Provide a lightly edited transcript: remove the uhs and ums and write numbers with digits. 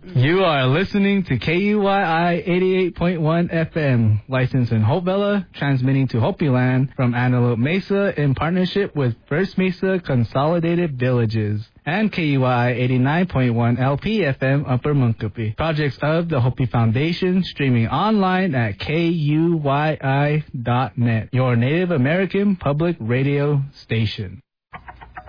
You are listening to KUYI 88.1 FM, licensed in Hopevilla, transmitting to Hopi Land from Antelope Mesa in partnership with First Mesa Consolidated Villages and KUYI 89.1 LP FM Upper Munkapi. Projects of the Hopi Foundation, streaming online at KUYI.net, your Native American public radio station.